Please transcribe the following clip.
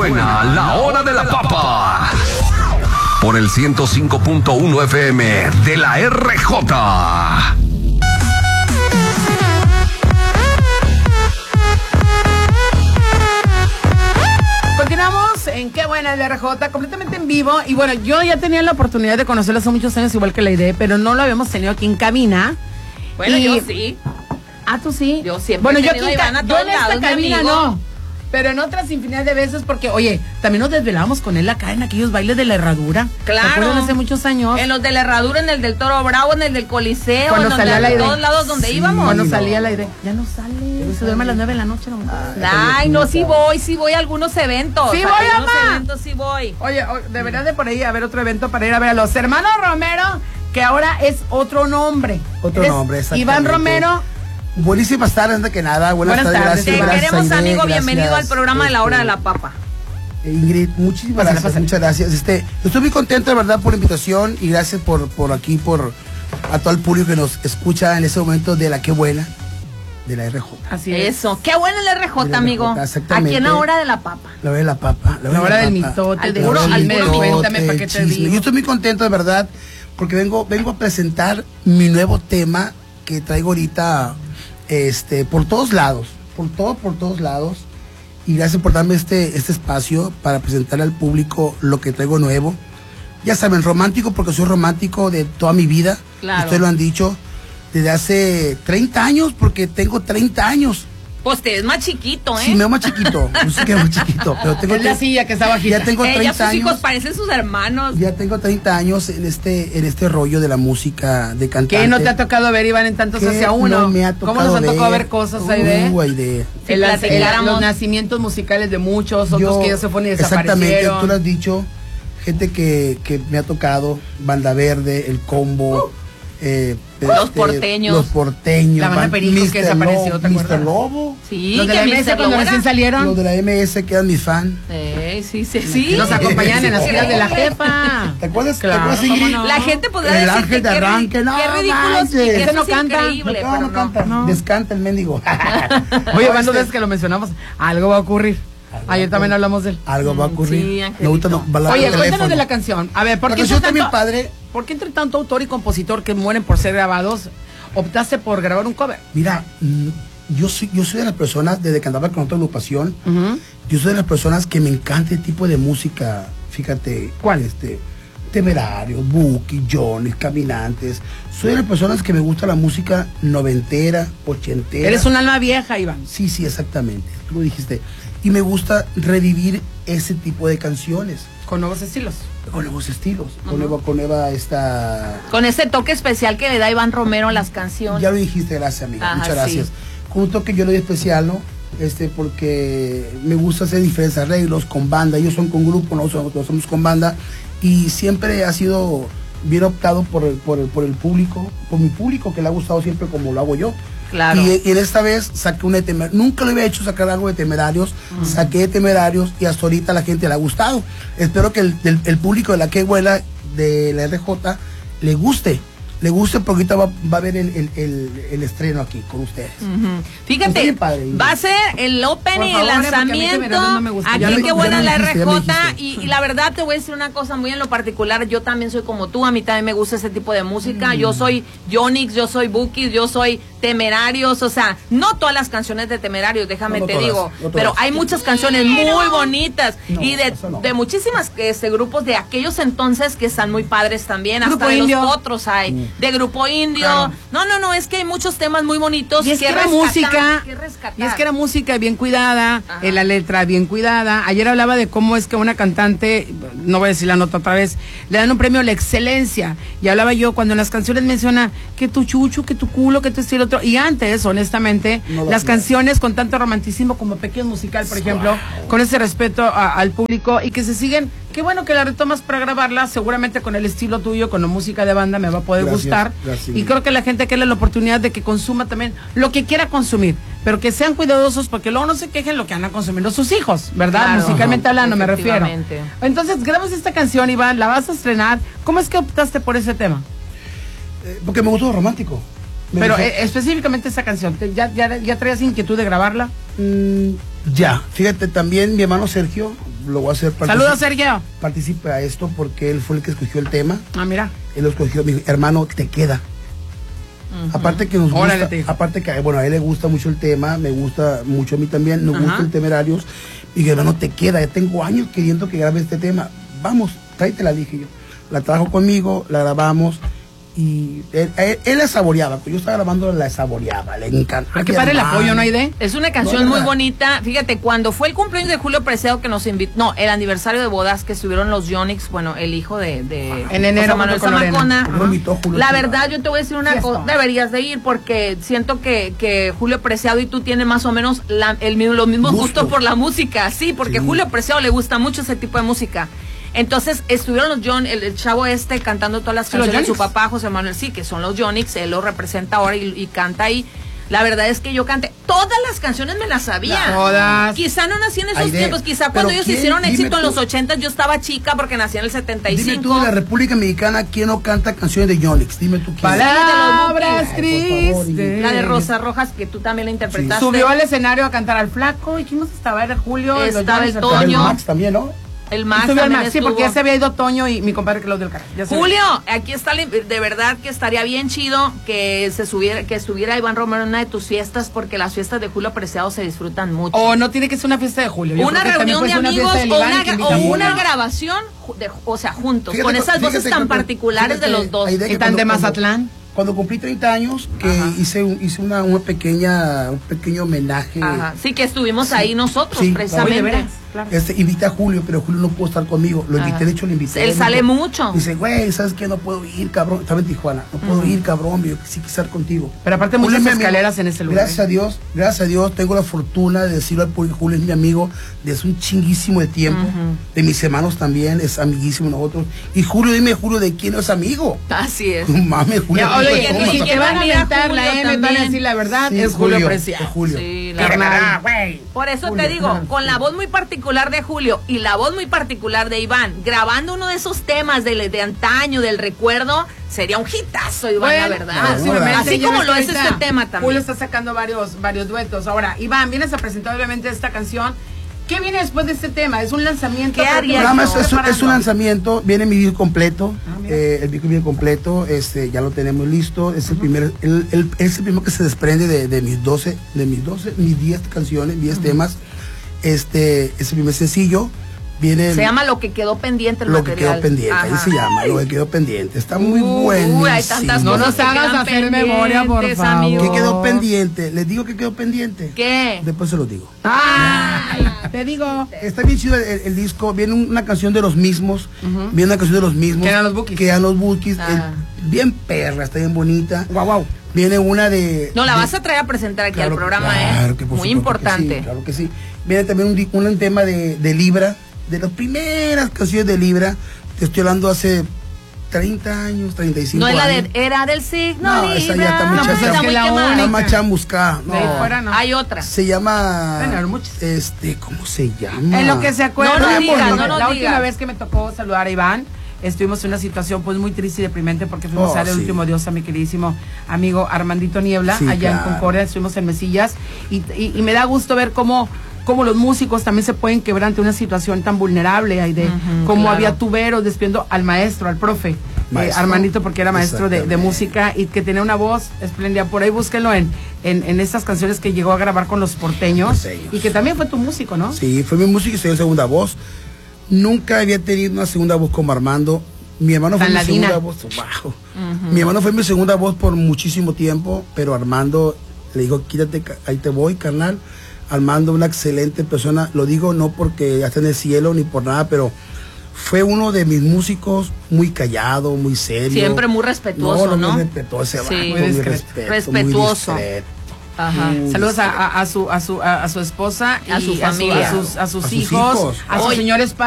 Suena la hora de la papa. Por el 105.1 FM de la RJ. Continuamos en Qué Buena es la RJ, completamente en vivo. Y bueno, yo ya tenía la oportunidad de conocerlo hace muchos años, igual que la idea, pero no lo habíamos tenido aquí en cabina. Bueno, yo sí. Ah, ¿tú sí? Yo siempre bueno, he yo tenido aquí a Iván a yo todos en esta lados, mi cabina amigo. no. Pero en otras infinidad de veces, porque, oye, también nos desvelábamos con él acá en aquellos bailes de la herradura. Claro. ¿Te acuerdas hace muchos años? En los de la herradura, en el del Toro Bravo, en el del Coliseo, Cuando en donde, salía al aire. todos lados donde íbamos. Cuando salía al aire. Ya no sale. Se duerme a las 9 de la noche. No. Ay, no, sí voy a algunos eventos. Sí a voy, algunos mamá. eventos sí voy. Oye, deberías de por ahí haber otro evento para ir a ver a los hermanos Romero, que ahora es otro nombre. Otro nombre, exactamente. Iván Romero. Buenísimas tardes, antes que nada. Buenas tardes, tardes. gracias. Te gracias, queremos, Aide, amigo, gracias, bienvenido al programa de la hora de la papa. Ingrid, muchísimas gracias, muchas gracias. Estoy muy contento, de verdad, por la invitación y gracias por a todo el público que nos escucha en ese momento de la Qué Buena, de la RJ. Así es. Eso, qué bueno el RJ, amigo. Exactamente. Aquí en la hora de la papa. La hora de la papa. La hora del mitote. Al de puro, oro, al puro mitote, mitote, cuéntame para qué te chisme. digo. Yo estoy muy contento, de verdad, porque vengo a presentar mi nuevo tema que traigo ahorita por todos lados. Por todos lados. Y gracias por darme este espacio para presentarle al público lo que traigo nuevo. Ya saben, romántico porque soy romántico de toda mi vida. Claro. Ustedes lo han dicho. Desde hace 30 años, porque tengo 30 años. Pues te ves más chiquito, ¿eh? Sí, me veo más chiquito. Yo sé que me veo más chiquito, pero tengo Es la silla que está bajita. ya tengo 30 ya sus años. hijos parecen sus hermanos. Ya tengo 30 años en este rollo de la música de cantante. ¿Qué no te ha tocado ver, Iván, en tantos ¿Qué hacia uno? no me ha tocado ¿Cómo nos han tocado ver? ver cosas, Aide? Aide. Si platicáramos. Los nacimientos musicales de muchos, otros que ya se fueron y Exactamente, desaparecieron. tú lo has dicho. Gente que me ha tocado, Banda Verde, El Combo. Los porteños. Los porteños. La banda Pericos que desapareció, ¿te acuerdas? Mr. Lobo. Sí, Los de la que MS Mr. cuando Lobo recién era- salieron. Los de la MS que eran mis fans. Sí. Los acompañaban en las giras de la jefa. ¿Te acuerdas? Claro, ¿Te acuerdas, ¿cómo Ingrid? no? La gente podría El decir ángel de arranque, no qué ridículos manches. y que Ese eso no es canta. increíble, No, pero no canta. no. Descanta el mendigo. Oye, Iván, dos veces que lo mencionamos, algo va a ocurrir. Ayer también hablamos de él. Algo va a ocurrir. Sí, Angelito. Me gusta hablar Oye, por cuéntanos teléfono. de la canción. A ver, ¿por La qué canción entre también tanto, padre. ¿por qué entre tanto autor y compositor que mueren por ser grabados, optaste por grabar un cover? Mira, yo soy de las personas, desde que andaba con otra agrupación, Ujú. yo soy de las personas que me encanta el tipo de música, fíjate. ¿Cuál? Temerarios, Buki, Johnny, Caminantes. Soy de las personas que me gusta la música noventera, ochentera. Eres un alma vieja, Iván. Sí, exactamente, tú lo dijiste. Y me gusta revivir ese tipo de canciones, Con nuevos estilos. con nuevos estilos, con nueva Con ese toque especial que le da Iván Romero a las canciones. Ya lo dijiste, gracias, amiga. Ajá, Muchas gracias. sí. Con un toque yo le doy especial, ¿no? Porque me gusta hacer diferentes arreglos con banda. Ellos son con grupo, nosotros somos con banda. Y siempre ha sido bien optado por el público, por mi público, que le ha gustado siempre como lo hago yo. Claro. Y en esta vez saqué una de Temerarios. Nunca lo había hecho sacar algo de Temerarios. Saqué de Temerarios y hasta ahorita a la gente le ha gustado. Espero que el público de la que vuela, de la RJ, le guste porque ahorita va a ver el estreno aquí con ustedes. Ujú. Fíjate, Está bien padre. va a ser el opening, Por el favor, porque a mí lanzamiento. Temerarios no me gusta. Ya Aquí me- qué ya buena me la dijiste, ya me RJ. dijiste. Y la verdad te voy a decir una cosa muy en lo particular. Yo también soy como tú. A mí también me gusta ese tipo de música. Yo soy Yonix, yo soy Bukis, yo soy Temerarios. O sea, no todas las canciones de Temerarios, déjame No te todas, digo. no todas. Pero hay muchas canciones muy bonitas. No, y eso no. de muchísimas grupos de aquellos entonces que están muy padres también. Grupo Hasta de Indio. los otros hay. De Grupo Indio. Claro. No, es que hay muchos temas muy bonitos. Y es que era rescatar, música, que rescatar. y es que era música bien cuidada, Ajá. la letra bien cuidada. Ayer hablaba de cómo es que una cantante, no voy a decir la nota otra vez, le dan un premio a la excelencia. Y hablaba yo cuando en las canciones menciona que tu chuchu, que tu culo, que tu estilo otro. Y antes, honestamente, No lo las hacía. canciones con tanto romanticismo como Pequeño Musical, por ejemplo, con ese respeto al público y que se siguen. Qué bueno que la retomas para grabarla, seguramente con el estilo tuyo, con la música de banda me va a poder Gracias, gustar. gracias. Y creo que la gente quiere la oportunidad de que consuma también lo que quiera consumir, pero que sean cuidadosos porque luego no se quejen lo que andan consumiendo sus hijos, ¿verdad? Claro. Musicalmente hablando, me refiero. Efectivamente. Entonces, grabas esta canción, Iván, la vas a estrenar. ¿Cómo es que optaste por ese tema? Porque me gustó lo romántico. Pero específicamente esa canción, ¿ya traías inquietud de grabarla? Ya, fíjate, también mi hermano Sergio, lo voy a hacer Saludos, Sergio. Participe a esto porque él fue el que escogió el tema. Ah, mira. Él lo escogió, mi hermano, te queda. Aparte que nos gusta, Órale, aparte que, bueno, a él le gusta mucho el tema, me gusta mucho a mí también, nos gusta el Temerarios. Y yo, hermano, te queda, ya tengo años queriendo que grabe este tema. Vamos, tráetela, dije yo. La trajo conmigo, la grabamos. Y él la saboreaba, yo estaba grabando, la saboreaba, le encanta. Qué padre el apoyo, ¿no hay de? Es una canción muy bonita. Fíjate, cuando fue el cumpleaños de Julio Preciado que nos invitó, no, el aniversario de bodas que estuvieron los Yonix, bueno, el hijo de en enero, José Manuel Zamacona. La verdad, yo te voy a decir una cosa, deberías de ir porque siento que Julio Preciado y tú tienen más o menos los mismos gustos por la música, sí, porque Julio Preciado le gusta mucho ese tipo de música. Entonces estuvieron los el chavo cantando todas las canciones de su papá, José Manuel, sí, que son los Yonix, él lo representa ahora y canta ahí. La verdad es que yo canté, todas las canciones me las sabía. Todas. Quizá no nací en esos tiempos, quizá cuando ellos hicieron éxito en los 80 yo estaba chica porque nací en el 75. Dime tú, de la República Mexicana, ¿quién no canta canciones de Yonix? Dime tú quién. Palabras tristes. La de Rosas Rojas, que tú también la interpretaste. Subió al escenario a cantar al Flaco. ¿Y quién más estaba? Era Julio. Estaba el Toño. El Max también, ¿no? El Max subió también el Max, sí, porque ya se había ido Toño y mi compadre Claudio del Carril. Julio, aquí está, de verdad que estaría bien chido que estuviera Iván Romero en una de tus fiestas, porque las fiestas de Julio Preciado se disfrutan mucho. O no tiene que ser una fiesta de Julio. Yo una reunión de amigos o una grabación, o sea, juntos, con esas voces tan particulares de los dos. Y tan de Mazatlán. Cuando cumplí 30 años, que hice un pequeño homenaje. Ajá. Sí, que estuvimos ahí nosotros, precisamente. Claro. Invité a Julio, pero Julio no pudo estar conmigo. Lo invité, de hecho lo invité. Él sale mucho. Dice, güey, ¿sabes qué? No puedo ir, cabrón. Estaba en Tijuana. No puedo ir, cabrón. Yo sí quise estar contigo. Pero aparte Julio muchas escaleras en ese lugar. Gracias a Dios, tengo la fortuna de decirlo al público. Julio es mi amigo desde un chinguísimo de tiempo. De mis hermanos también, es amiguísimo de nosotros. Y Julio, dime, Julio, ¿de quién es amigo? Así es. No mames, Julio. Y si te van a aventar la M, van a decir la verdad, sí, es Julio Preciado. Julio. Sí, la verdad. Por eso Julio, te digo, con la voz muy particular de Julio y la voz muy particular de Iván, grabando uno de esos temas de antaño, del recuerdo, sería un hitazo, Iván, la verdad. Así como lo es este tema también. Julio está sacando varios duetos. Ahora, Iván, vienes a presentar obviamente esta canción. ¿Qué viene después de este tema? ¿Es un lanzamiento? ¿Qué harías? Es un lanzamiento, viene mi disco completo, el disco viene completo, ya lo tenemos listo, es el primero que se desprende de mis 10 canciones, 10 temas, es el primer sencillo. Se llama Lo que quedó pendiente, Lo que quedó pendiente, ahí se llama, Lo que quedó pendiente. Está muy buenísimo. Hay tantas no nos hagas hacer memoria, por favor. Amigo. ¿Qué quedó pendiente? ¿Les digo qué quedó pendiente? ¿Qué? Después se lo digo. Ay, te digo. Está bien chido el disco. Viene una canción de los mismos. Viene una canción de los mismos. Que eran los Bookies. Bien perra, está bien bonita. Guau. Viene una de... No, la vas a traer a presentar aquí al programa, claro, que muy importante. Sí, claro que sí. Viene también un tema de Libra. De las primeras canciones de Libra, te estoy hablando hace 30 años, 35 no años. No es la de Era del signo no, Libra. Esa ya está mucha, pues está más chamuscada. No, no. Hay otra. Se llama... Bueno, ¿cómo se llama? En lo que se acuerda. No digas. La última vez que me tocó saludar a Iván, estuvimos en una situación pues muy triste y deprimente porque fuimos a dar el último adiós a mi queridísimo amigo Armandito Niebla, allá en Concordia, estuvimos en Mesillas y me da gusto ver cómo los músicos también se pueden quebrar ante una situación tan vulnerable, como había tuberos despidiendo al maestro, al profe, Armandito, porque era maestro de música y que tenía una voz espléndida. Por ahí búsquenlo en estas canciones que llegó a grabar con los porteños y que también fue tu músico, ¿no? Sí, fue mi músico y soy en segunda voz. Nunca había tenido una segunda voz como Armando. Mi hermano fue mi segunda voz. Wow. Mi hermano fue mi segunda voz por muchísimo tiempo, pero Armando le dijo, quítate, ahí te voy, carnal. Armando, una excelente persona, lo digo no porque ya está en el cielo ni por nada, pero fue uno de mis músicos muy callado, muy serio. Siempre muy respetuoso, ¿no? Muy respetuoso, muy respetuoso. Ajá. Saludos a su esposa, a su familia, a sus hijos, a sus señores padres.